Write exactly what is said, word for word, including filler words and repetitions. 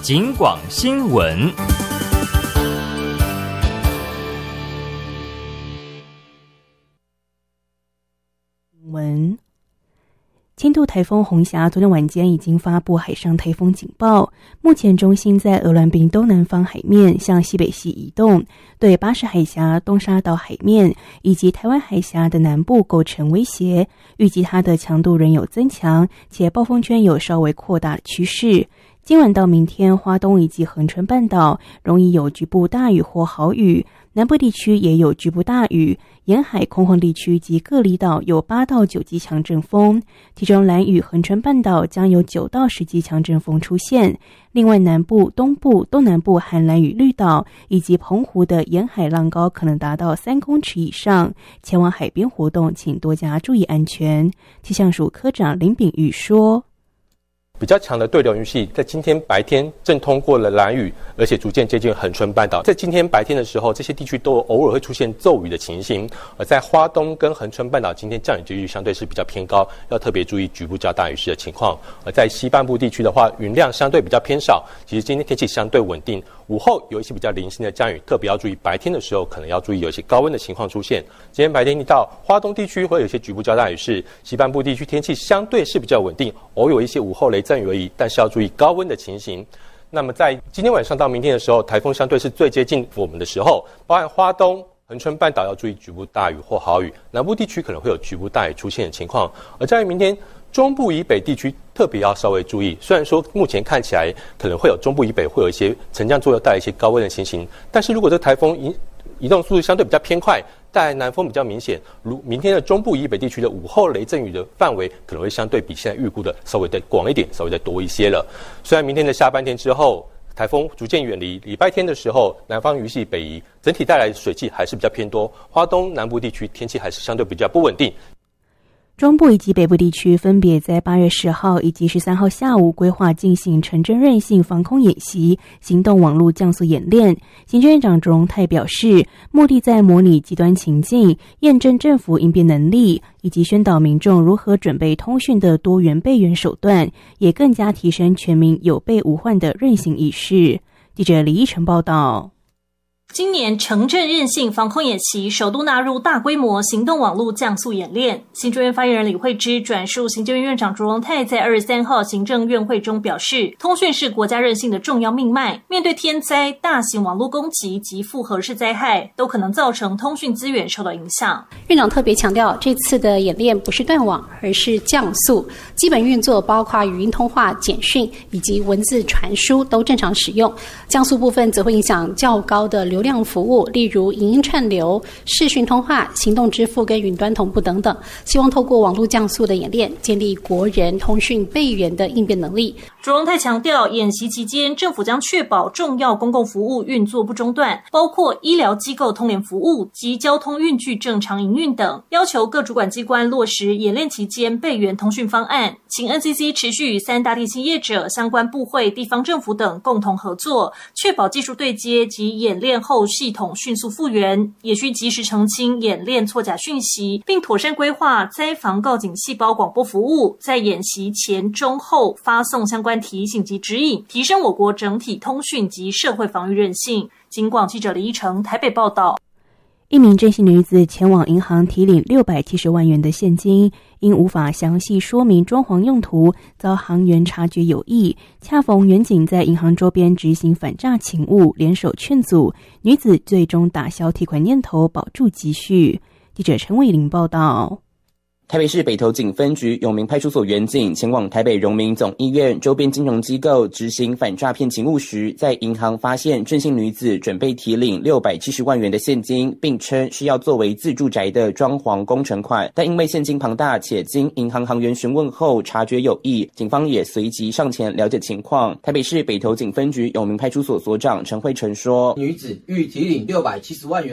警广新闻。 文轻度台风红霞昨天晚间已经发布海上台风警报，目前中心在鹅銮鼻东南方海面向西北西移动，对巴士海峡、东沙岛海面以及台湾海峡的南部构成威胁，预计它的强度仍有增强，且暴风圈有稍微扩大的趋势。今晚到明天，花东以及恒春半岛容易有局部大雨或豪雨，南部地区也有局部大雨，沿海空旷地区及各离岛有八到九级强阵风，其中兰屿、恒春半岛将有九到十级强阵风出现。另外，南部、东部、东南部和兰屿绿岛以及澎湖的沿海浪高可能达到三公尺以上，前往海边活动请多加注意安全。气象署科长林秉玉说， 比较强的对流云系在今天白天正通过了兰屿，而且逐渐接近恒春半岛。在今天白天的时候，这些地区都偶尔会出现骤雨的情形。而在花东跟恒春半岛，今天降雨几率相对是比较偏高，要特别注意局部较大雨势的情况。而在西半部地区的话，云量相对比较偏少，其实今天天气相对稳定。午后有一些比较零星的降雨，特别要注意白天的时候可能要注意有一些高温的情况出现。今天白天一到花东地区会有一些局部较大雨势，西半部地区天气相对是比较稳定，偶有一些午后雷阵雨而已，但是要注意高温的情形。那么在今天晚上到明天的时候，台风相对是最接近我们的时候，包含花东、恒春半岛要注意局部大雨或豪雨，南部地区可能会有局部大雨出现的情况。而在于明天中部以北地区特别要稍微注意，虽然说目前看起来可能会有中部以北会有一些沉降作用带来一些高温的情形，但是如果这台风移移动速度相对比较偏快，带来南风比较明显，如明天的中部以北地区的午后雷阵雨的范围可能会相对比现在预估的稍微再广一点，稍微再多一些了。虽然明天的下半天之后台风逐渐远离，礼拜天的时候南方云系北移，整体带来的水汽还是比较偏多，花东南部地区天气还是相对比较不稳定。 中部以及北部地区分别在八月十号以及十三号下午规划进行城镇韧性防空演习、行动网络降速演练。行政院长卓荣泰表示，目的在模拟极端情境，验证政府应变能力，以及宣导民众如何准备通讯的多元备援手段，也更加提升全民有备无患的韧性意识。记者李依晨报道。 今年城镇韧性防空演习首度纳入大规模行动网络降速演练。行政院发言人李慧芝转述行政院院长卓荣泰在二十三号行政院会中表示，通讯是国家韧性的重要命脉，面对天灾、大型网络攻击及复合式灾害，都可能造成通讯资源受到影响。 院长特别强调，这次的演练不是断网，而是降速，基本运作包括语音通话、简讯以及文字传输都正常使用。降速部分则会影响较高的流量服务，例如影音串流、视讯通话、行动支付跟云端同步等等。希望透过网络降速的演练，建立国人通讯备援的应变能力。 卓荣泰强调，演习期间政府将确保重要公共服务运作不中断，包括医疗机构通联服务及交通运具正常营运等，要求各主管机关落实演练期间备援通讯方案，请 N C C 持续与三大电信业者、相关部会、地方政府等共同合作，确保技术对接及演练后系统迅速复原，也需及时澄清演练错假讯息，并妥善规划灾防告警细胞广播服务，在演习前、中、后发送相关提醒及指引，提升我国整体通讯及社会防御韧性。警广记者李依成台北报道。 一名郑姓女子前往银行提领六百七十万元的现金，因无法详细说明装潢用途，遭行员察觉有异。恰逢员警在银行周边执行反诈勤务，联手劝阻，女子最终打消提款念头，保住积蓄。记者陈伟玲报道。 台北市北投警分局永明派出所员警前往台北荣民总医院周边金融机构执行反诈骗勤务时，在银行发现郑姓女子准备提领六百七十万元的现金，并称是要作为自住宅的装潢工程款，但因为现金庞大且经银行行员询问后察觉有异，警方也随即上前了解情况。台北市北投警分局永明派出所所长陈慧成说， 女子欲提领六百七十万元